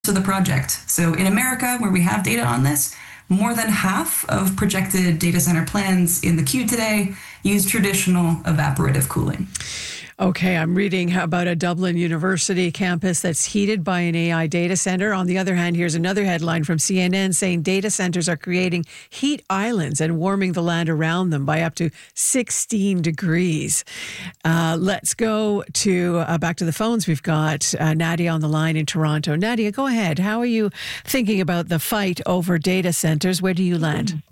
to the project. So in America, where we have data on this, more than half of projected data center plans in the queue today use traditional evaporative cooling. Okay, I'm reading about a Dublin University campus that's heated by an AI data center. On the other hand, here's another headline from CNN saying data centers are creating heat islands and warming the land around them by up to 16 degrees. Let's go to back to the phones. We've got Nadia on the line in Toronto. Nadia, go ahead. How are you thinking about the fight over data centers? Where do you land?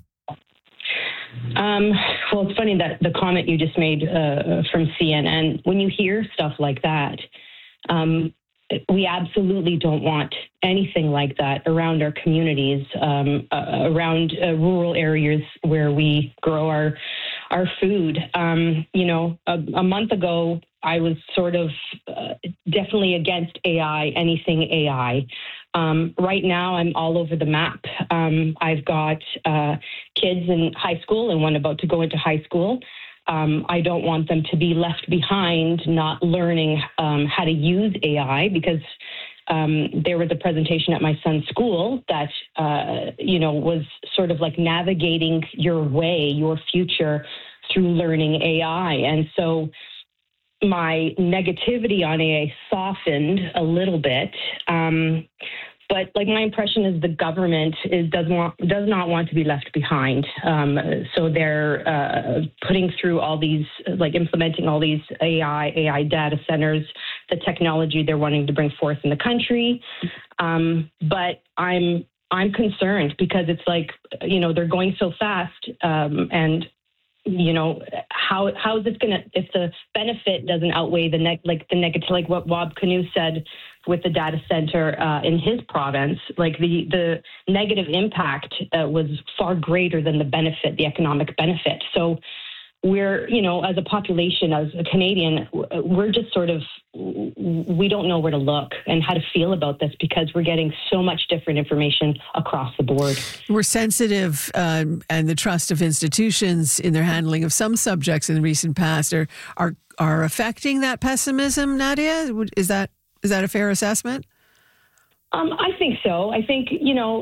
Well, it's funny that the comment you just made from CNN, when you hear stuff like that, we absolutely don't want anything like that around our communities, around rural areas where we grow our food. A month ago, I was sort of definitely against AI, anything AI. Right now, I'm all over the map. I've got kids in high school and one about to go into high school. I don't want them to be left behind, not learning how to use AI, because there was a presentation at my son's school that, was sort of like navigating your way, your future through learning AI. And so my negativity on AI softened a little bit. But like my impression is the government does not want to be left behind. So they're putting through all these, like implementing all these AI data centers, the technology they're wanting to bring forth in the country. But I'm concerned because it's like, they're going so fast, and how is this going to, if the benefit doesn't outweigh the negative, like what Wab Kinew said with the data center in his province, like the negative impact was far greater than the benefit, the economic benefit. So we're, as a population, as a Canadian, we're just sort of, we don't know where to look and how to feel about this because we're getting so much different information across the board. We're sensitive, and the trust of institutions in their handling of some subjects in the recent past are affecting that pessimism, Nadia? Is that a fair assessment? I think so. I think,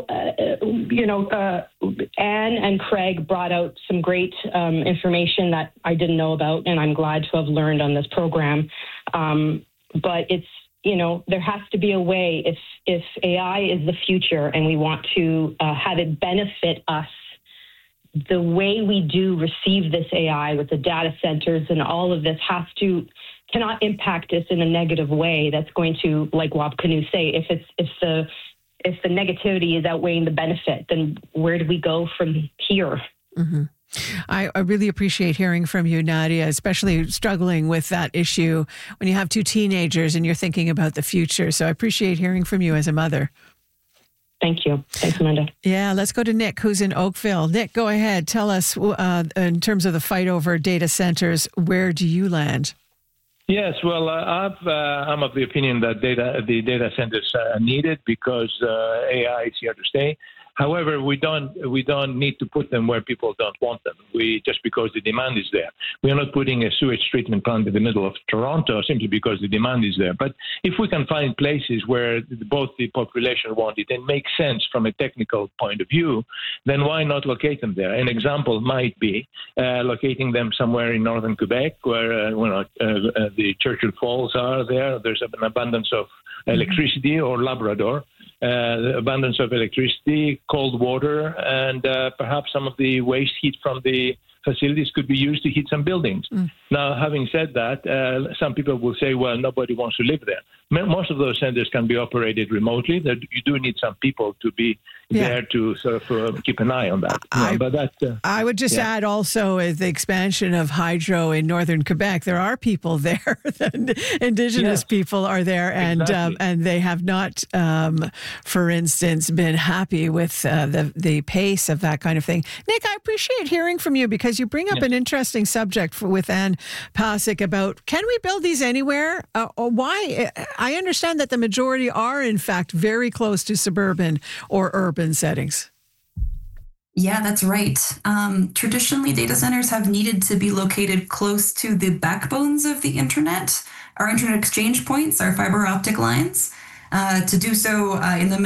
Anne and Craig brought out some great information that I didn't know about, and I'm glad to have learned on this program. But it's, there has to be a way, if AI is the future and we want to have it benefit us, the way we do receive this AI with the data centers and all of this cannot impact us in a negative way. That's going to, like Wab Kinew say, if the negativity is outweighing the benefit, then where do we go from here? Mm-hmm. I really appreciate hearing from you, Nadia, especially struggling with that issue when you have two teenagers and you're thinking about the future. So I appreciate hearing from you as a mother. Thank you. Thanks, Amanda. Yeah, let's go to Nick, who's in Oakville. Nick, go ahead. Tell us, in terms of the fight over data centers, where do you land? Yes, well, I'm of the opinion that the data centers are needed because AI is here to stay. However, we don't need to put them where people don't want them. Just because the demand is there. We are not putting a sewage treatment plant in the middle of Toronto simply because the demand is there. But if we can find places where both the population want it and makes sense from a technical point of view, then why not locate them there? An example might be locating them somewhere in northern Quebec where the Churchill Falls are there. There's an abundance of electricity, or Labrador. Abundance of electricity, cold water, and perhaps some of the waste heat from the facilities could be used to heat some buildings. Now, having said that, some people will say, well, nobody wants to live there. Most of those centers can be operated remotely. You do need some people to be there to sort of keep an eye on that. I would just add also the expansion of hydro in northern Quebec. There are people there, Indigenous people are there, and and they have not, for instance, been happy with the pace of that kind of thing. Nick, I appreciate hearing from you because you bring up an interesting subject with Anne Pasek about, can we build these anywhere? Why? I understand that the majority are, in fact, very close to suburban or urban settings. Yeah, that's right. Traditionally, data centers have needed to be located close to the backbones of the internet, our internet exchange points, our fiber optic lines. to do so in the